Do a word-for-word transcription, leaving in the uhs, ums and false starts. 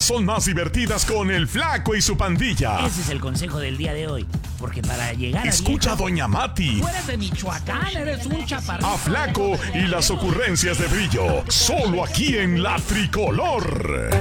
son más divertidas con el Flaco y su pandilla. Ese es el consejo del día de hoy. Porque para llegar a Escucha a viejo, Doña Mati. tú eres de Michoacán, eres un chaparrito. A Flaco y las ocurrencias de Brillo. Solo aquí en La Tricolor.